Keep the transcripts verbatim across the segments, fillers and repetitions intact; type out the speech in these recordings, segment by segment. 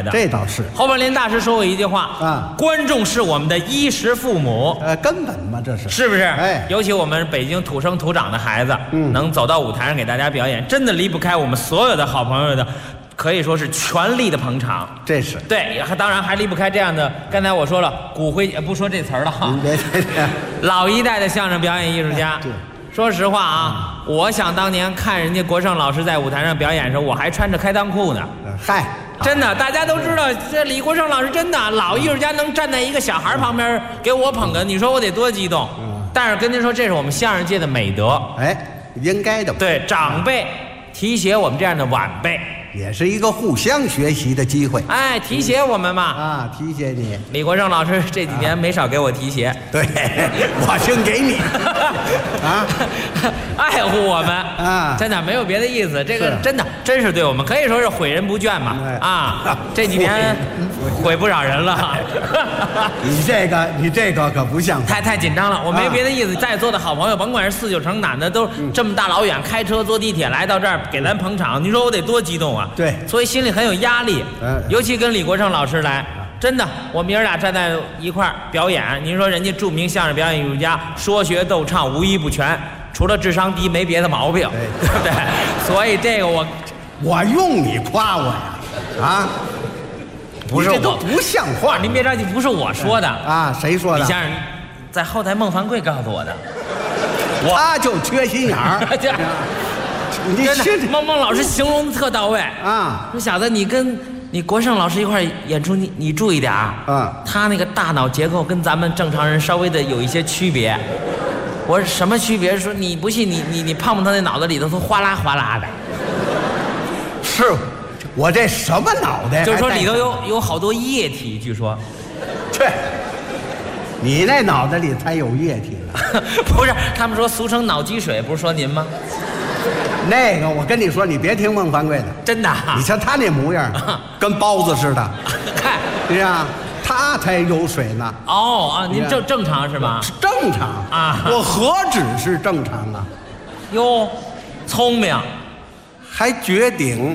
的。 这倒是。 侯宝林大师说过一句话啊， 观众是我们的衣食父母。 呃，根本嘛，这是是不是？ 哎， 尤其我们北京土生土长的孩子， 嗯， 能走到舞台上给大家表演，真的离不开我们所有的好朋友的，可以说是全力的捧场。 这是对，还当然还离不开这样的。刚才我说了，骨灰不说这词儿了哈。 别别别， 老一代的相声表演艺术家。 对。 说实话啊，我想当年看人家国胜老师在舞台上表演的时候，我还穿着开裆裤呢。 嗨， 真的，大家都知道，这李国胜老师真的老艺术家能站在一个小孩旁边给我捧哏，你说我得多激动。嗯。但是跟您说，这是我们相声界的美德。 哎，应该的。 对，长辈提携我们这样的晚辈， 也是一个互相学习的机会。 哎，提携我们嘛。 啊，提携你。 李国胜老师这几年没少给我提携。 对，我先给你。啊， 爱护我们啊， 真的没有别的意思，这个真的真是对我们可以说是诲人不倦嘛。啊，这几年诲不少人了。 你这个你这个可不像话， 太太紧张了，我没别的意思。在座的好朋友，甭管是四九城哪的，都这么大老远开车坐地铁来到这儿给咱捧场，你说我得多激动啊！ 对， 所以心里很有压力。嗯，尤其跟李国胜老师来，真的，我们爷俩站在一块儿表演，您说人家著名相声表演艺术家，说学逗唱无一不全，除了智商低没别的毛病，对不对？所以这个我， 我用你夸我呀，啊， 不是我， 这都不像话。 您别着急，不是我说的啊，谁说的？ 李先生，在后台孟凡贵告诉我的， 他就缺心眼儿。你真的，孟孟老师形容的特到位啊！ 说小子，你跟你国胜老师一块演出，你你注意点啊！ 嗯， 他那个大脑结构跟咱们正常人稍微的有一些区别。我说什么区别？说你不信，你你你碰碰他那脑子里头，都哗啦哗啦的。 是，我这什么脑袋？ 就是说里头有有好多液体，据说。 去，你那脑袋里才有液体呢。 不是，他们说俗称脑积水，不是说您吗？ 那个，我跟你说，你别听孟凡贵的， 真的。 你瞧他那模样，跟包子似的。 看， 是啊，他才有水呢。 哦啊，您正正常是吗？ 正常啊， 我何止是正常啊？ 哟，聪明， 还绝顶。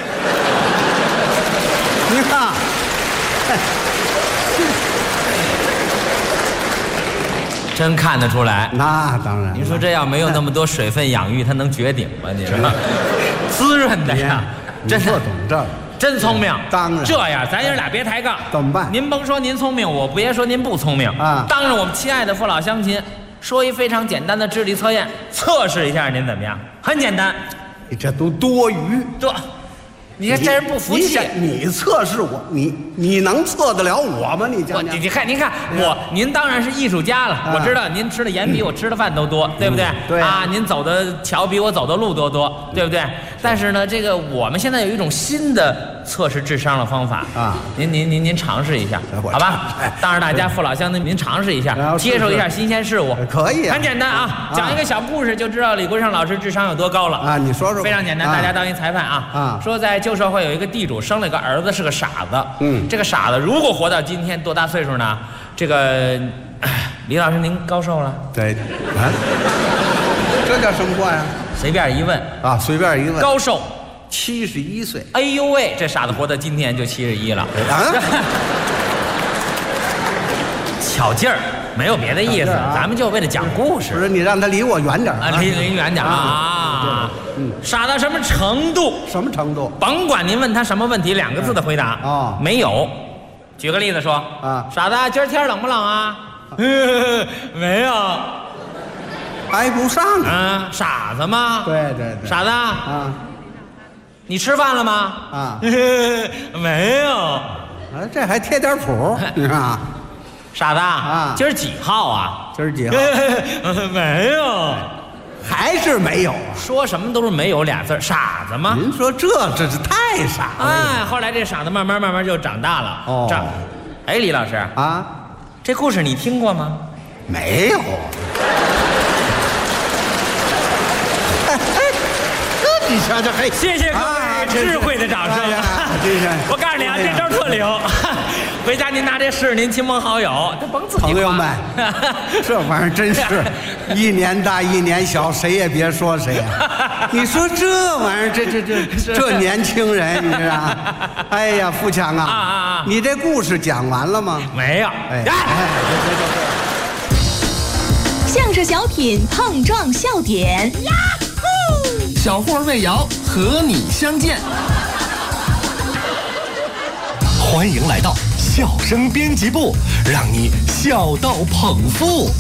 你看。 真看得出来， 那当然。 您说这要没有那么多水分养育，它能绝顶吗？你说，滋润的呀， 真是懂这， 真聪明。 当然， 这样咱爷俩别抬杠， 怎么办？ 您甭说您聪明，我别说您不聪明啊。当着我们亲爱的父老乡亲，说一非常简单的智力测验，测试一下您怎么样？很简单。 你这都多余。 这。你看这人不服气， 你测试我，你你能测得了我吗？你讲讲， 你你看，您看我，您当然是艺术家了。我知道您吃的盐比我吃的饭都多，对不对？ 对啊，您走的桥比我走的路都多，对不对？但是呢，这个我们现在有一种新的测试智商的方法啊，您您您您尝试一下，好吧？当着大家父老乡亲，您尝试一下，接受一下新鲜事物， 可以， 很简单啊，讲一个小故事就知道李国胜老师智商有多高了啊！你说说， 非常简单，大家当一裁判啊啊，说在。旧社会有一个地主生了个儿子是个傻子，嗯，这个傻子如果活到今天多大岁数呢？这个李老师您高寿了？ 对，啊，这叫什么话呀？ 随便一问啊，随便一问。 高寿七十一岁。 哎呦喂，这傻子活到今天就七十一了啊！巧劲儿。没有别的意思，啊、咱们就为了讲故事。 不是你让他离我远点啊，离离远点啊！啊嗯，傻到什么程度？ 什么程度？ 甭管您问他什么问题，两个字的回答啊、哦，没有。举个例子说啊，傻子，今儿天冷不冷啊？没有， 挨不上啊！傻子吗？ 对对对， 傻子啊！你吃饭了吗？ 啊， 没有。 啊，这还贴点谱啊。 傻子啊，今儿几号啊？ 今儿几号？ 没有， 还是没有啊？ 说什么都是没有俩字，傻子吗？ 您说这这是太傻了。 哎，后来这傻子慢慢慢慢就长大了。哦，长。哎，李老师啊， 这故事你听过吗？ 没有。你瞧瞧，嘿， 谢谢各位智慧的掌声。 我告诉你啊，这招特灵。 回家您拿这试您亲朋好友，他甭自己夸。 朋友们，这玩意儿真是一年大一年小，谁也别说谁啊！你说这玩意儿，这这这这年轻人，你知道？哎呀，富强啊， 啊啊啊你这故事讲完了吗？ 没有。 哎哎， 相声小品碰撞笑点，呀呼！ 小霍魏瑶和你相见。欢迎来到笑声编辑部，让你笑到捧腹。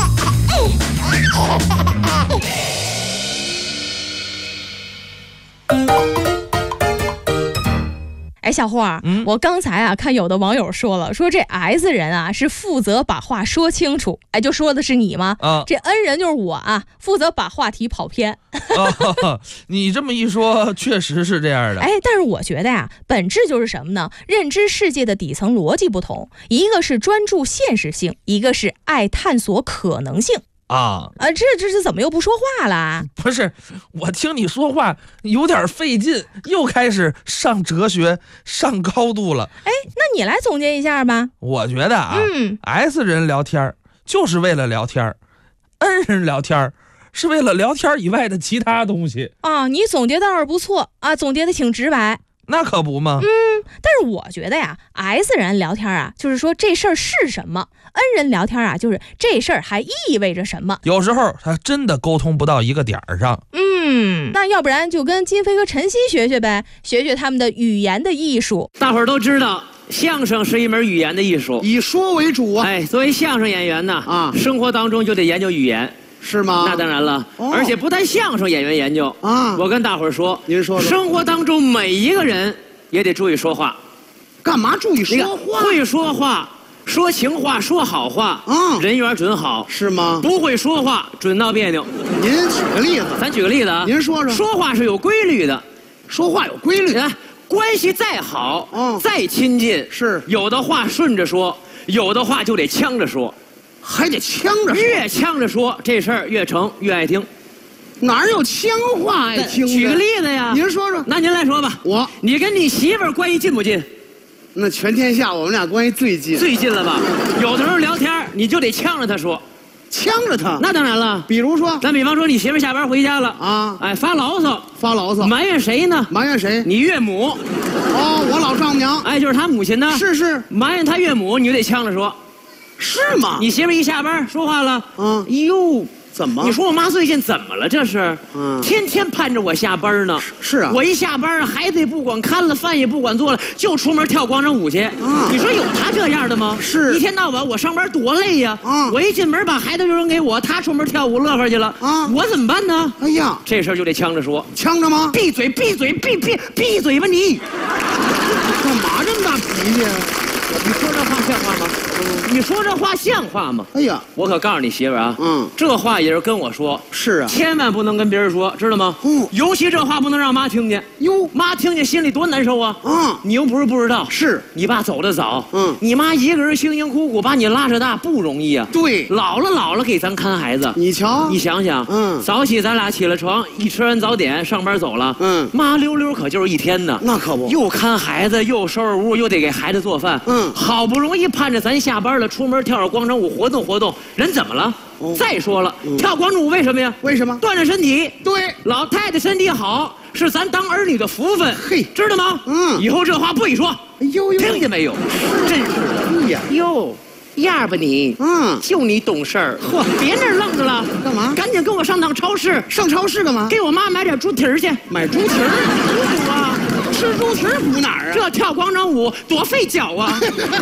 哎，小霍儿，嗯，我刚才啊看有的网友说了，说这 S 人啊是负责把话说清楚，哎，就说的是你吗？啊，这 N 人就是我啊，负责把话题跑偏。 哦，你这么一说，确实是这样的。 哎，但是我觉得呀、啊，本质就是什么呢？认知世界的底层逻辑不同，一个是专注现实性，一个是爱探索可能性。 啊啊，这这是怎么又不说话了？ 不是，我听你说话有点费劲，又开始上哲学、上高度了。 哎，那你来总结一下吧。 我觉得啊， 嗯 ，S 人聊天就是为了聊天 ，N 人聊天是为了聊天以外的其他东西。 啊，你总结倒是不错啊，总结的挺直白。 那可不嘛。 嗯，但是我觉得呀 ，S 人聊天啊，就是说这事儿是什么 ；N 人聊天啊，就是这事儿还意味着什么。 有时候他真的沟通不到一个点儿上。 嗯，那要不然就跟金飞和陈曦学学呗，学学他们的语言的艺术。 大伙儿都知道，相声是一门语言的艺术， 以说为主啊。 哎，作为相声演员呢， 啊， 生活当中就得研究语言。 是吗？ 那当然了， 哦、 而且不但相声演员研究啊， 我跟大伙儿说， 您说说， 生活当中每一个人也得注意说话。 干嘛注意说话？ 会说话，说情话，说好话， 嗯， 人缘准好， 是吗？ 不会说话，准闹别扭。 您举个例子， 咱举个例子啊， 您说说。 说话是有规律的， 说话有规律。 啊，关系再好， 嗯， 再亲近， 是有的话顺着说，有的话就得呛着说。 还得呛着说， 越呛着说，这事儿越成，越爱听。 哪有呛话爱听？ 举个例子呀， 您说说。 那您来说吧。 我， 你跟你媳妇儿关系近不近？ 那全天下我们俩关系最近。 最近了吧？有的时候聊天你就得呛着她说， 呛着她。 那当然了。 比如说， 咱比方说你媳妇儿下班回家了啊，哎，发牢骚， 发牢骚， 埋怨谁呢？ 埋怨谁？ 你岳母。 哦，我老丈母娘。 哎，就是她母亲呢。 是是。 埋怨她岳母，你就得呛着说。 是吗？ 你媳妇一下班说话了， 嗯， 哟， 怎么？ 你说我妈最近怎么了？这是， 嗯， 天天盼着我下班呢。 是啊， 我一下班，孩子也不管看了，饭也不管做了，就出门跳广场舞去。 啊， 你说有他这样的吗？ 是， 一天到晚我上班多累呀。 啊， 我一进门把孩子就扔给我，他出门跳舞乐呵去了。啊，我怎么办呢？ 哎呀， 这事儿就得呛着说。 呛着吗？ 闭嘴！闭嘴！闭闭闭嘴吧你！ 干嘛这么大脾气？ 你说这话像话吗？你说这话像话吗？ 哎呀， 我可告诉你媳妇儿啊， 嗯， 这话也是跟我说。 是啊， 千万不能跟别人说，知道吗？嗯，尤其这话不能让妈听见。 哟， 妈听见心里多难受啊！ 嗯， 你又不是不知道， 是你爸走得早， 嗯， 你妈一个人辛辛苦苦把你拉扯大不容易啊。 对， 老了老了给咱看孩子， 你瞧， 你想想， 嗯， 早起咱俩起了床，一吃完早点上班走了， 嗯， 妈溜溜可就是一天呢。 那可不， 又看孩子，又收拾屋，又得给孩子做饭， 嗯， 好不容易盼着咱下班了，出门跳跳广场舞活动活动，人怎么了？哦、再说了、嗯，跳广场舞为什么呀？ 为什么？ 锻炼身体。 对， 老太太身体好是咱当儿女的福分。嘿，知道吗？嗯，以后这话不许说。 哎呦呦， 听见没有？真是的。 哎呀， 哟。样吧你， 嗯， 就你懂事儿。嚯，别那儿愣着了， 干嘛？ 赶紧跟我上趟超市。 上超市干嘛？ 给我妈买点猪蹄儿去。 买猪蹄儿？ 补啊！ 吃猪蹄儿补哪儿啊？ 这跳广场舞多费脚啊！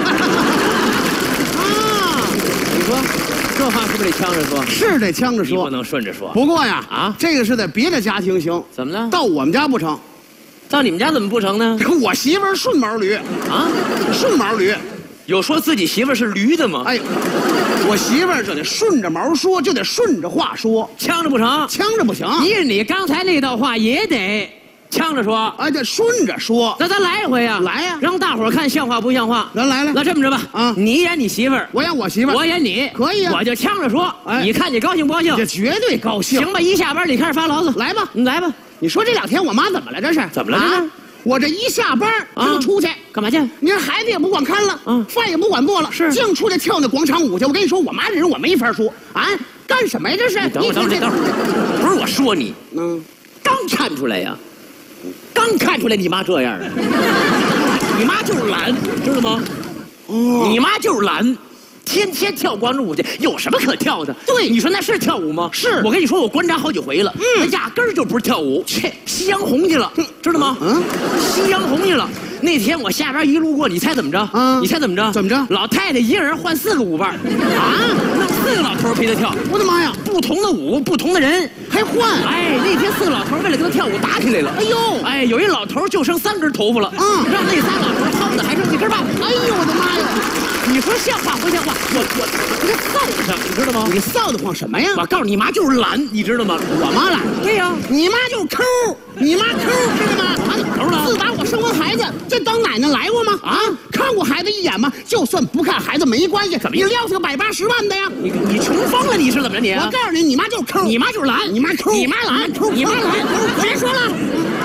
啊，你说这话是不是得呛着说？ 是得呛着说， 不能顺着说。 不过呀， 啊， 这个是在别的家庭行， 怎么了？ 到我们家不成。 到你们家怎么不成呢？ 我媳妇儿顺毛驴啊， 顺毛驴。 有说自己媳妇儿是驴的吗？ 哎，我媳妇儿就得顺着毛说，就得顺着话说， 呛着不成， 呛着不行。 你你刚才那道话也得呛着说， 哎，得顺着说。 那咱来一回呀， 来呀， 让大伙儿看像话不像话。 咱来来， 那这么着吧，啊，你演你媳妇儿， 我演我媳妇儿， 我演你， 可以啊， 我就呛着说，哎，你看你高兴不高兴？ 这绝对高兴。 行吧，一下班你开始发牢骚， 来吧， 你来吧。 你说这两天我妈怎么了？这是怎么了？这是。 我这一下班就出去， 干嘛去？你这孩子也不管看了，嗯，饭也不管做了，是净出来跳那广场舞去。我跟你说，我妈这人我没法说啊，干什么呀？这是？ 等会儿，等会儿，等会儿，不是我说你，嗯，刚看出来呀，刚看出来你妈这样的，你妈就是懒，知道吗？哦，你妈就是懒。天天跳广场舞去，有什么可跳的？对，你说那是跳舞吗？是。我跟你说，我观察好几回了，嗯，那压根儿就不是跳舞，切，夕阳红去了，知道吗？嗯，夕阳红去了。那天我下边一路过，你猜怎么着？嗯，你猜怎么着？ 怎么着？ 老太太一个人换四个舞伴，啊，弄四个老头陪她跳。 我的妈呀！ 不同的舞，不同的人， 还换。 哎，那天四个老头为了跟她跳舞打起来了。哎呦，哎，有一老头就剩三根头发了，嗯，让那仨老头薅的还剩一根半。 哎呦，我的妈呀！ 你说像话不像话？我我我这臊得慌，你知道吗？ 你臊得慌什么呀？ 我告诉你妈就是懒，你知道吗？ 我妈懒。 对呀， 你妈就是抠，你妈抠，知道吗？ 她怎么抠了？ 自打我生完孩子，这当奶奶来过吗？啊，看过孩子一眼吗？就算不看孩子没关系，你撂下个百八十万的呀！ 你你穷疯了？你是怎么着你？ 我告诉你，你妈就是抠， 你妈就是懒， 你妈抠， 你妈懒， 你妈懒，别说了。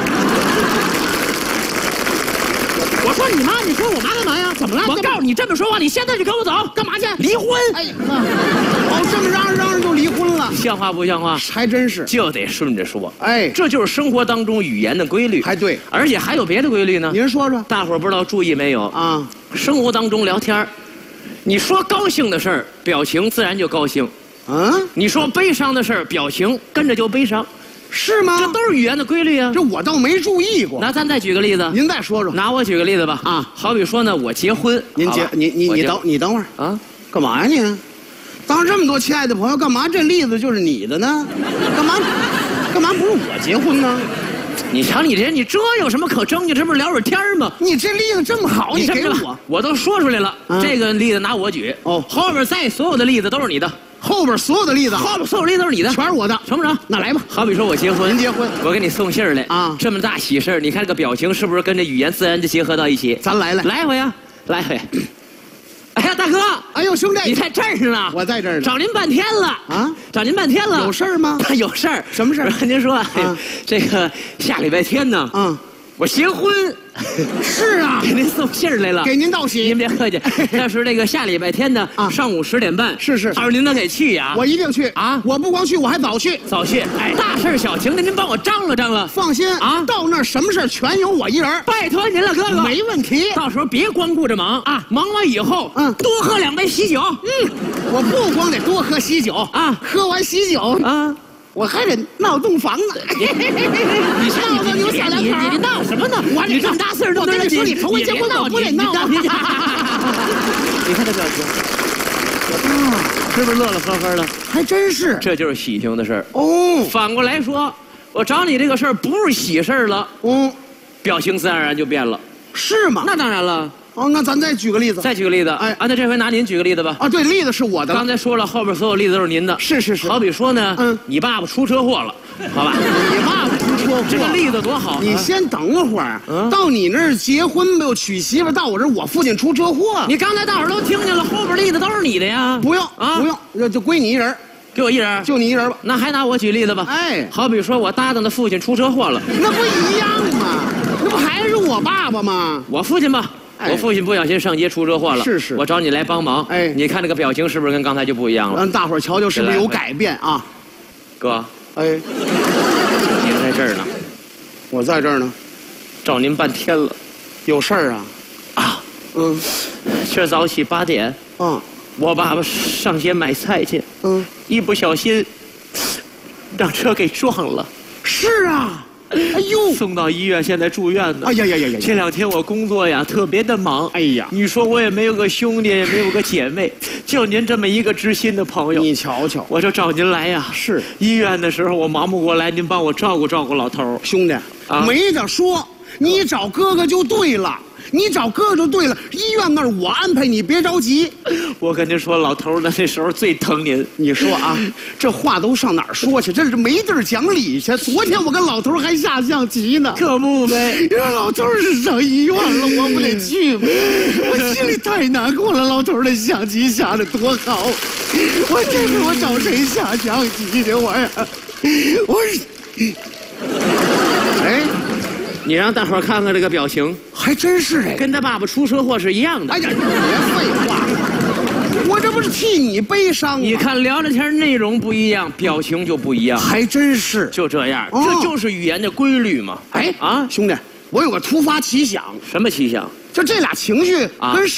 我说你妈，你说我妈干嘛呀？怎么了？我告诉你，这么说话，你现在就跟我走， 干嘛去？ 离婚！ 哎呀，哦，这么嚷嚷嚷嚷就离婚了， 像话不像话？ 还真是， 就得顺着说。 哎， 这就是生活当中语言的规律。 还对， 而且还有别的规律呢。 您说说， 大伙儿不知道注意没有啊？ 生活当中聊天，你说高兴的事儿，表情自然就高兴。嗯，你说悲伤的事儿，表情跟着就悲伤。 是吗？ 这都是语言的规律啊！ 这我倒没注意过。 那咱再举个例子， 您再说说。 拿我举个例子吧。啊，好比说呢，我结婚， 您结，你你你等你等会儿啊，干嘛呀你？当这么多亲爱的朋友，干嘛这例子就是你的呢？干嘛？干嘛不是我结婚呢？ 你瞧你这，你这有什么可争的？这不是聊会儿天吗？ 你这例子这么好，你给我， 我都说出来了。这个例子拿我举，哦，后边再所有的例子都是你的。 后边所有的例子， 后边所有例子都是你的， 全是我的， 成不成？ 那来吧。 好比说我结婚， 您结婚， 我给你送信儿来啊，这么大喜事儿，你看这个表情是不是跟这语言自然就结合到一起？ 咱来来， 来回呀，来回。哎呀，大哥， 哎呦兄弟， 你在这儿呢？ 我在这儿呢， 找您半天了啊，找您半天了， 有事儿吗？ 有事儿， 什么事儿？ 您说，这个下礼拜天呢，嗯。我结婚， 是啊， 给您送信儿来了， 给您道喜。 您别客气，要是那个下礼拜天的啊，上午十点半， 是是， 到时候您能给去呀？ 我一定去啊！ 我不光去，我还早去， 早去。哎，大事小情的，您帮我张罗张罗。 放心啊，到那儿什么事全由我一人， 拜托您了，哥哥， 没问题。 到时候别光顾着忙啊，忙完以后，嗯，多喝两杯喜酒。 嗯，我不光得多喝喜酒啊，喝完喜酒啊。我还得闹洞房呢， 你闹个有小两口，你闹什么呢？我你这么大岁数， 我跟你说，你头回结婚闹不得闹。 你看这表情，啊，是不是乐乐呵呵的？ 还真是， 这就是喜庆的事儿哦。反过来说，我找你这个事儿不是喜事儿了，嗯，表情自然而然就变了， 是吗？ 那当然了。 哦，那咱再举个例子， 再举个例子，哎，啊，那这回拿您举个例子吧。 啊，对，例子是我的。 刚才说了，后边所有例子都是您的。 是是是。 好比说呢，嗯，你爸爸出车祸了，好吧？ 你爸爸出车祸， 这个例子多好。 你先等会儿，到你那儿结婚没有娶媳妇，到我这儿我父亲出车祸。 你刚才大伙儿都听见了，后边例子都是你的呀。 不用啊，不用，就就归你一人。 给我一人， 就你一人吧。 那还拿我举例子吧。哎，好比说我搭档的父亲出车祸了， 那不一样吗？那不还是我爸爸吗？ 我父亲吧。我父亲不小心上街出车祸了， 是是， 我找你来帮忙。哎，你看这个表情是不是跟刚才就不一样了？ 让大伙儿瞧瞧是不是有改变啊？ 哥， 哎， 您在这儿呢， 我在这儿呢， 找您半天了， 有事儿啊？ 啊，嗯，今儿早起八点，嗯，我爸爸上街买菜去，嗯，一不小心让车给撞了。 是啊。哎呦， 送到医院，现在住院呢。 哎呀呀呀呀！ 这两天我工作呀特别的忙。哎呀，你说我也没有个兄弟，也没有个姐妹，就您这么一个知心的朋友。 你瞧瞧， 我就找您来呀。 是， 医院的时候我忙不过来，您帮我照顾照顾老头。 兄弟，啊，没得说，你找哥哥就对了。你找哥哥就对了，医院那儿我安排你，别着急。 我跟您说，老头呢那时候最疼您。 你说啊，这话都上哪儿说去？这是没地儿讲理去。昨天我跟老头还下象棋呢， 可不呗。 让老头是上医院了，我不得去吗？我心里太难过了。老头的象棋下的多好，我这是我找谁下象棋去我呀？我是，哎。 你让大伙儿看看这个表情， 还真是哎， 跟他爸爸出车祸是一样的。 哎呀，别废话，我这不是替你悲伤吗？ 你看聊着天内容不一样，表情就不一样， 还真是就这样， 哦、 这就是语言的规律嘛。 哎啊， 兄弟，我有个突发奇想。 什么奇想？ 就这俩情绪跟。